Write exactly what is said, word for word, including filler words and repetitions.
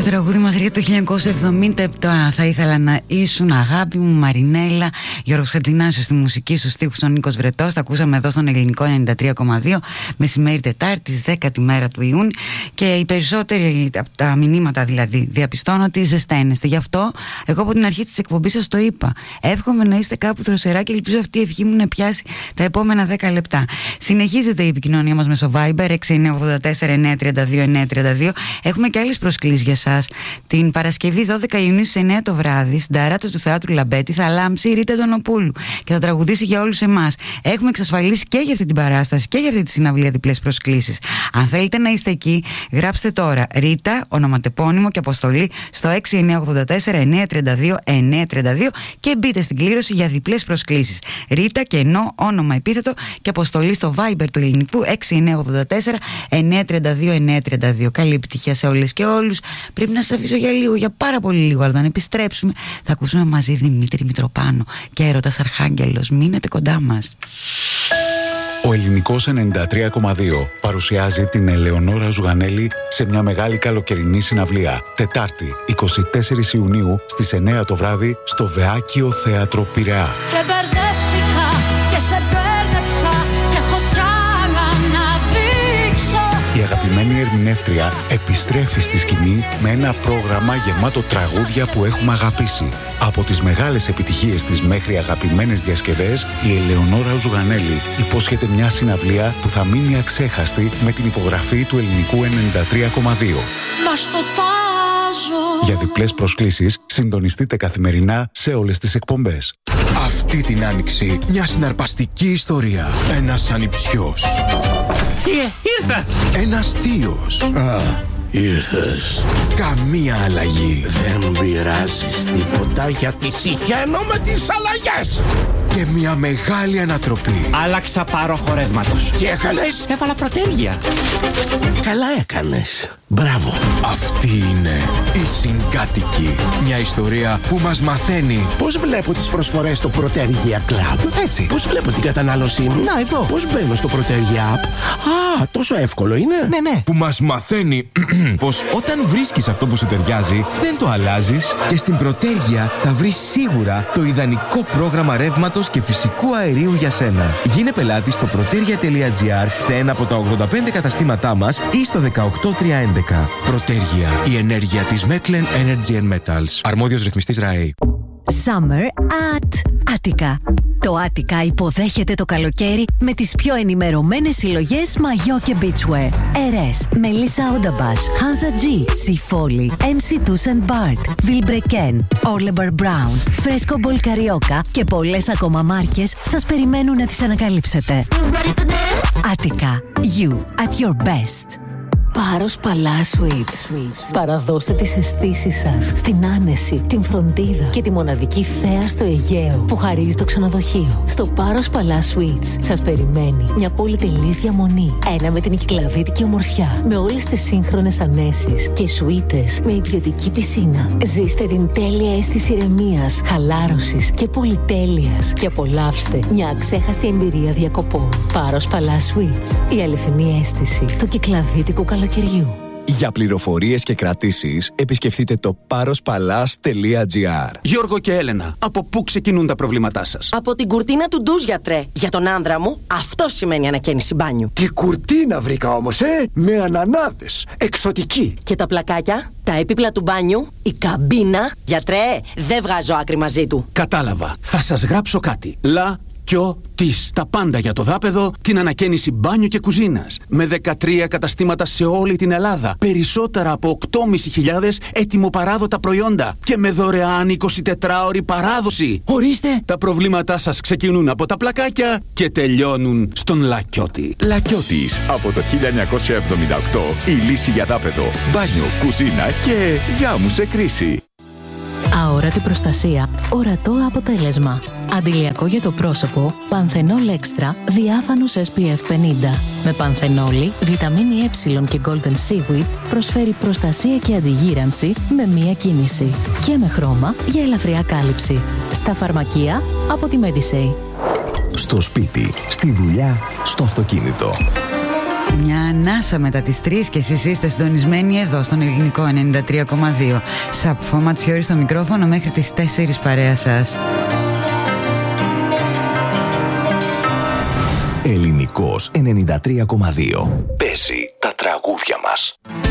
τραγούδι μας για το χίλια εννιακόσια εβδομήντα επτά. Θα ήθελα να ήσουν αγάπη μου, Μαρινέλα. Γιώργος Χατζηνάσιος στη μουσική, στους στίχους ο Νίκος Βρετός. Τα ακούσαμε εδώ στον Ελληνικό ενενήντα τρία κόμμα δύο, μεσημέρι Τετάρτης, δέκατη μέρα του Ιούνιου. Και οι περισσότεροι από τα μηνύματα δηλαδή διαπιστώνω ότι ζεσταίνεστε. Γι' αυτό εγώ από την αρχή της εκπομπής σας το είπα. Εύχομαι να είστε κάπου δροσερά και ελπίζω αυτή η ευχή μου να πιάσει τα επόμενα δέκα λεπτά. Συνεχίζεται η επικοινωνία μας μέσω Viber έξι εννιά ογδόντα τέσσερα εννιά τριάντα δύο εννιά τριάντα δύο. Έχουμε και άλλες προσκλήσεις για σας. Την Παρασκευή δώδεκα Ιουνίου στις εννιά το βράδυ, στην Ταράτος του Θεάτρου Λαμπέτη, θα λάμψει η Ρίτα Ντονοπούλου και θα τραγουδήσει για όλους εμάς. Έχουμε εξασφαλίσει και για αυτή την παράσταση και για αυτή τη συναυλία διπλές προσκλήσεις. Αν θέλετε να είστε εκεί, γράψτε τώρα Ρίτα, ονοματεπώνυμο και αποστολή στο έξι εννιά ογδόντα τέσσερα εννιά τριάντα δύο εννιά τριάντα δύο και μπείτε στην κλήρωση για διπλές προσκλήσεις. Ρίτα και ενώ όνομα επίθετο και αποστολή στο Viber του ελληνικού έξι εννιά ογδόντα τέσσερα εννιά τριάντα δύο εννιά τριάντα δύο. Καλή επιτυχία σε όλες και όλους. Πρέπει να σας αφήσω για λίγο, για πάρα πολύ λίγο, αλλά όταν επιστρέψουμε θα ακούσουμε μαζί Δημήτρη Μητροπάνο και Έρωτας Αρχάγγελος. Μείνετε κοντά μας. Ο Ελληνικός ενενήντα τρία κόμμα δύο παρουσιάζει την Ελεονόρα Ζουγανέλη σε μια μεγάλη καλοκαιρινή συναυλία. Τετάρτη, εικοστή τέταρτη Ιουνίου στις εννιά το βράδυ στο Βεάκιο Θέατρο Πειραιά. Και μπερδεύτηκα και σε μπέρδεψα και έχω κι άλλα να δείξω. Η αγαπημένη ερμηνεύτρια επιστρέφει στη σκηνή με ένα πρόγραμμα γεμάτο τραγούδια που έχουμε αγαπήσει. Από τις μεγάλες επιτυχίες της μέχρι αγαπημένες διασκευές, η Ελεονόρα Ζουγανέλη υπόσχεται μια συναυλία που θα μείνει αξέχαστη με την υπογραφή του Ελληνικού ενενήντα τρία κόμμα δύο. Μα στο τάζω. Για διπλές προσκλήσεις, συντονιστείτε καθημερινά σε όλες τις εκπομπές. Αυτή την άνοιξη, μια συναρπαστική ιστορία. Ένας ανιψιός. Θείε, ήρθα! Ένας θείος. Α, ήρθες. Καμία αλλαγή. Δεν πειράζεις τίποτα γιατί συχαίνω με τις αλλαγές. Και μια μεγάλη ανατροπή. Άλλαξα πάρο χορεύματος. Τι έκανες? Έβαλα πρωτέργεια. Καλά έκανες. Μπράβο. Αυτή είναι η Συγκάτοικη. Μια ιστορία που μας μαθαίνει Πώς βλέπω τις προσφορές στο Πρωτέργεια Club? έτσι. Πώς βλέπω την κατανάλωσή μου? Να, εδώ. Πώς μπαίνω στο Πρωτέργεια App? Α, τόσο εύκολο είναι. Ναι, ναι. Που μας μαθαίνει πως όταν βρίσκεις αυτό που σου ταιριάζει, δεν το αλλάζεις και στην Πρωτέργεια θα βρεις σίγουρα το ιδανικό πρόγραμμα ρεύματος και φυσικού αερίου για σένα. Γίνε πελάτη στο πρωτέργεια τελεία τζι άρ σε ένα από τα ογδόντα πέντε καταστήματά μας ή στο δεκαοκτώ τριακόσια έντεκα. Πρωτέργεια. Η ενέργεια της Metlen Energy and Metals. Αρμόδιος ρυθμιστής ΡΑΕ. Summer at Attica. Το Attica υποδέχεται το καλοκαίρι με τις πιο ενημερωμένες συλλογές μαγιό και beachwear. Ερές, Melissa Odabash, Hansa G, Sifoli, εμ σι Tuss and Bart, Vilebrequin, Oliver Brown, Fresco Ball Carioca και πολλές ακόμα μάρκες σας περιμένουν να τις ανακαλύψετε. Attica. You at your best. Πάρος Παλά Suites. Παραδώστε τις αισθήσεις σας στην άνεση, την φροντίδα και τη μοναδική θέα στο Αιγαίο που χαρίζει το ξενοδοχείο. Στο Πάρος Παλά Suites σας περιμένει μια πολυτελής διαμονή. Ένα με την κυκλαδίτικη ομορφιά, με όλες τις σύγχρονες ανέσεις και σουίτες με ιδιωτική πισίνα. Ζήστε την τέλεια αίσθηση ηρεμίας, χαλάρωσης και πολυτέλειας και απολαύστε μια αξέχαστη εμπειρία διακοπών. Πάρος Παλά Suites. Η αληθινή αίσθηση του κυκλαδίτικου καλοκαιριού. Για πληροφορίες και κρατήσεις, επισκεφτείτε το πάροσπαλάς τελεία τζι άρ. Γιώργο και Έλενα, από πού ξεκινούν τα προβλήματά σας? Από την κουρτίνα του ντουζ, γιατρέ. Για τον άνδρα μου, αυτό σημαίνει ανακαίνιση μπάνιου. Τι κουρτίνα βρήκα όμως, ε! Με ανανάδες. Εξωτική. Και τα πλακάκια, τα έπιπλα του μπάνιου, η καμπίνα. Γιατρέ, δεν βγάζω άκρη μαζί του. Κατάλαβα. Θα σας γράψω κάτι. Λα. Κιο της. Τα πάντα για το δάπεδο, την ανακαίνιση μπάνιου και κουζίνας. Με δεκατρία καταστήματα σε όλη την Ελλάδα. Περισσότερα από οκτώ χιλιάδες πεντακόσια έτοιμο-παράδοτα προϊόντα. Και με δωρεάν εικοσιτετράωρη παράδοση. Ορίστε! Τα προβλήματά σας ξεκινούν από τα πλακάκια και τελειώνουν στον Λακιώτη. Λακιώτης. Από το χίλια εννιακόσια εβδομήντα οκτώ η λύση για δάπεδο, μπάνιο, κουζίνα και γάμου σε κρίση. Αόρατη προστασία, ορατό αποτέλεσμα. Αντιλιακό για το πρόσωπο, Πανθενόλ Extra, διάφανος ες πι εφ πενήντα. Με πανθενόλη, βιταμίνη Ε και Golden Seaweed προσφέρει προστασία και αντιγύρανση με μία κίνηση. Και με χρώμα για ελαφριά κάλυψη. Στα φαρμακεία από τη Medisay. Στο σπίτι, στη δουλειά, στο αυτοκίνητο. Μια ανάσα μετά τις τρεις και εσείς είστε συντονισμένοι εδώ στον Ελληνικό ενενήντα τρία κόμμα δύο. Σαπφό Ματσιόρι στο μικρόφωνο μέχρι τις τέσσερις παρέα σας. Ελληνικός ενενήντα τρία κόμμα δύο. Παίζει τα τραγούδια μας.